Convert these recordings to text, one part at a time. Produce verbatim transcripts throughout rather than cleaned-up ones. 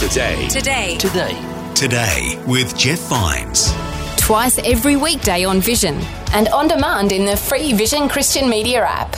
Today. Today. Today. Today with Jeff Vines. Twice every weekday on Vision and on demand in the free Vision Christian Media app.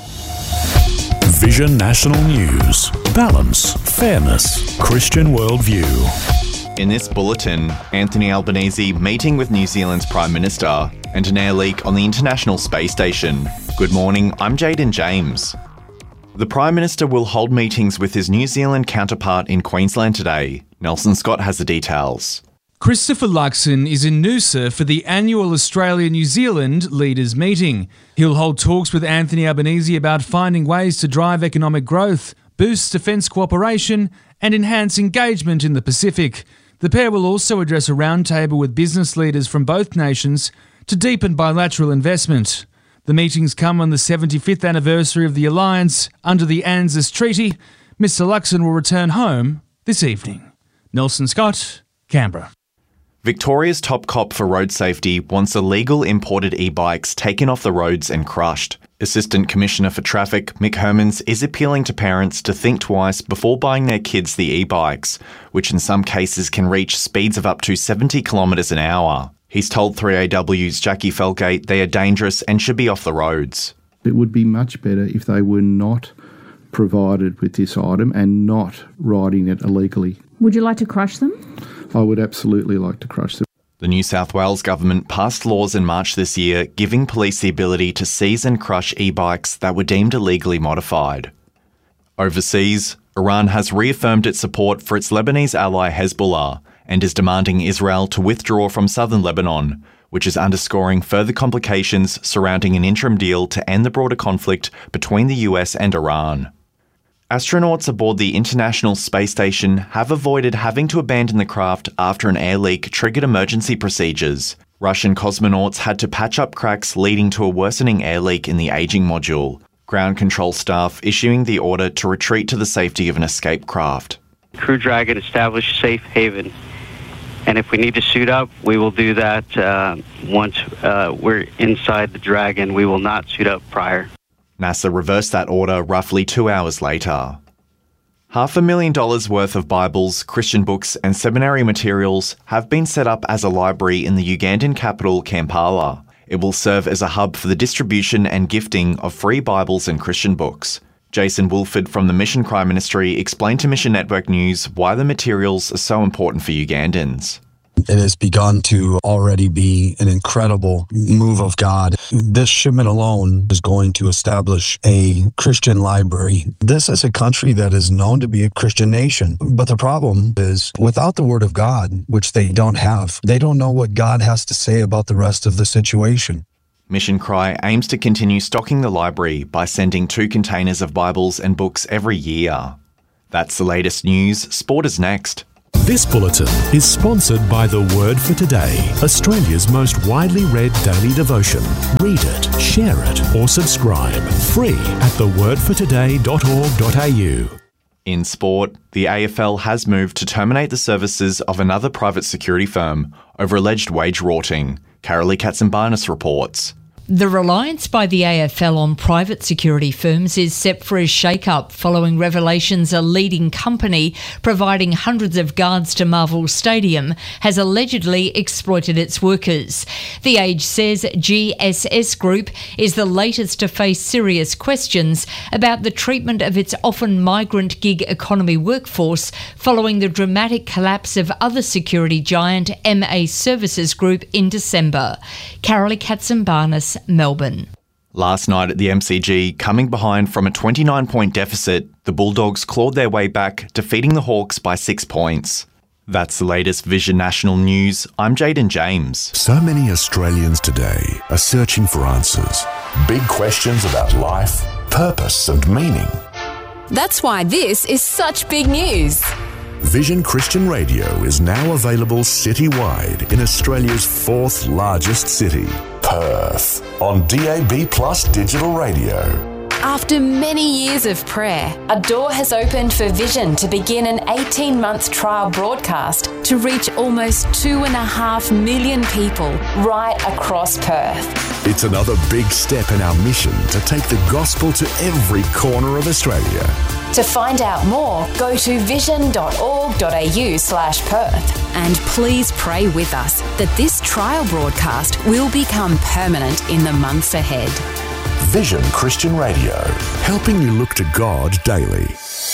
Vision National News. Balance, fairness, Christian worldview. In this bulletin, Anthony Albanese meeting with New Zealand's Prime Minister and an air leak on the International Space Station. Good morning, I'm Jaden James. The Prime Minister will hold meetings with his New Zealand counterpart in Queensland today. Nelson Scott has the details. Christopher Luxon is in Noosa for the annual Australia-New Zealand Leaders Meeting. He'll hold talks with Anthony Albanese about finding ways to drive economic growth, boost defence cooperation and enhance engagement in the Pacific. The pair will also address a roundtable with business leaders from both nations to deepen bilateral investment. The meetings come on the seventy-fifth anniversary of the alliance under the ANZUS Treaty. Mister Luxon will return home this evening. Nelson Scott, Canberra. Victoria's top cop for road safety wants illegal imported e-bikes taken off the roads and crushed. Assistant Commissioner for Traffic, Mick Hermans, is appealing to parents to think twice before buying their kids the e-bikes, which in some cases can reach speeds of up to seventy kilometres an hour. He's told three A W's Jackie Felgate they are dangerous and should be off the roads. It would be much better if they were not provided with this item and not riding it illegally. Would you like to crush them? I would absolutely like to crush them. The New South Wales government passed laws in March this year giving police the ability to seize and crush e-bikes that were deemed illegally modified. Overseas, Iran has reaffirmed its support for its Lebanese ally Hezbollah and is demanding Israel to withdraw from southern Lebanon, which is underscoring further complications surrounding an interim deal to end the broader conflict between the U S and Iran. Astronauts aboard the International Space Station have avoided having to abandon the craft after an air leak triggered emergency procedures. Russian cosmonauts had to patch up cracks leading to a worsening air leak in the aging module. Ground control staff issuing the order to retreat to the safety of an escape craft. Crew Dragon established safe haven. And if we need to suit up, we will do that uh, once uh, we're inside the Dragon. We will not suit up prior. NASA reversed that order roughly two hours later. Half a million dollars worth of Bibles, Christian books and seminary materials have been set up as a library in the Ugandan capital, Kampala. It will serve as a hub for the distribution and gifting of free Bibles and Christian books. Jason Wolford from the Mission Cry Ministry explained to Mission Network News why the materials are so important for Ugandans. It has begun to already be an incredible move of God. This shipment alone is going to establish a Christian library. This is a country that is known to be a Christian nation. But the problem is, without the Word of God, which they don't have, they don't know what God has to say about the rest of the situation. Mission Cry aims to continue stocking the library by sending two containers of Bibles and books every year. That's the latest news. Sport is next. This bulletin is sponsored by The Word for Today, Australia's most widely read daily devotion. Read it, share it, or subscribe. Free at the word for today dot org dot a u. In sport, the A F L has moved to terminate the services of another private security firm over alleged wage rorting. Carolee Katsimbarnis reports. The reliance by the A F L on private security firms is set for a shake-up following revelations a leading company providing hundreds of guards to Marvel Stadium has allegedly exploited its workers. The Age says G S S Group is the latest to face serious questions about the treatment of its often migrant gig economy workforce following the dramatic collapse of other security giant M A Services Group in December. Carolee Katsimbarnis, Melbourne. Last night at the M C G, coming behind from a twenty-nine point deficit, the Bulldogs clawed their way back, defeating the Hawks by six points. That's the latest Vision National News. I'm Jaden James. So many Australians today are searching for answers. Big questions about life, purpose and meaning. That's why this is such big news. Vision Christian Radio is now available citywide in Australia's fourth largest city, Perth, on D A B Plus digital radio. After many years of prayer, a door has opened for Vision to begin an eighteen-month trial broadcast to reach almost two and a half million people right across Perth. It's another big step in our mission to take the gospel to every corner of Australia. To find out more, go to vision dot org dot a u slash Perth. And please pray with us that this trial broadcast will become permanent in the months ahead. Vision Christian Radio, helping you look to God daily.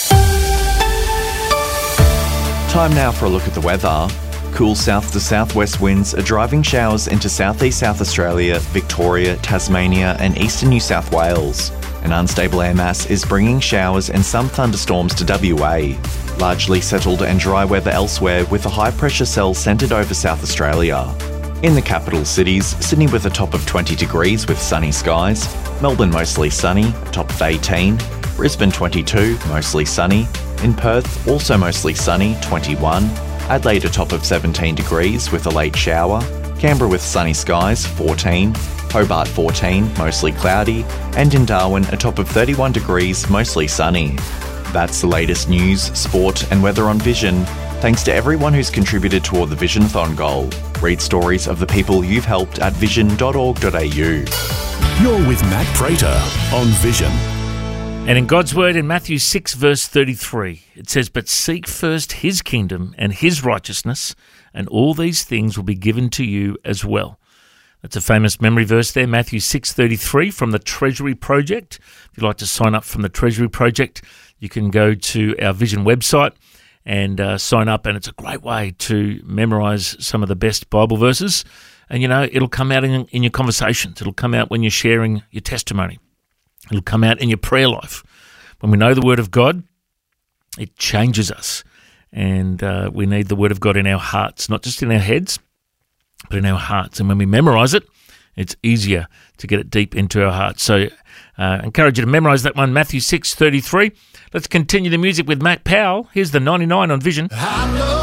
Time now for a look at the weather. Cool south to southwest winds are driving showers into southeast South Australia, Victoria, Tasmania and eastern New South Wales. An unstable air mass is bringing showers and some thunderstorms to W A. Largely settled and dry weather elsewhere with a high pressure cell centred over South Australia. In the capital cities, Sydney with a top of twenty degrees with sunny skies, Melbourne mostly sunny, top of eighteen, Brisbane twenty-two, mostly sunny, in Perth also mostly sunny, twenty-one, Adelaide a top of seventeen degrees with a late shower, Canberra with sunny skies, fourteen, Hobart fourteen, mostly cloudy, and in Darwin a top of thirty-one degrees, mostly sunny. That's the latest news, sport and weather on Vision. Thanks to everyone who's contributed toward the Vision-thon goal. Read stories of the people you've helped at vision dot org dot a u. You're with Matt Prater on Vision. And in God's word in Matthew six verse thirty-three, it says, "But seek first his kingdom and his righteousness, and all these things will be given to you as well." That's a famous memory verse there, Matthew six thirty-three from the Treasury Project. If you'd like to sign up from the Treasury Project, you can go to our Vision website and uh, sign up, and it's a great way to memorise some of the best Bible verses. And, you know, it'll come out in, in your conversations. It'll come out when you're sharing your testimony. It'll come out in your prayer life. When we know the Word of God, it changes us. And uh, we need the Word of God in our hearts, not just in our heads, but in our hearts. And when we memorise it, it's easier to get it deep into our hearts. So I uh, encourage you to memorise that one, Matthew six thirty-three. Let's continue the music with Matt Powell. Here's the ninety-nine on Vision.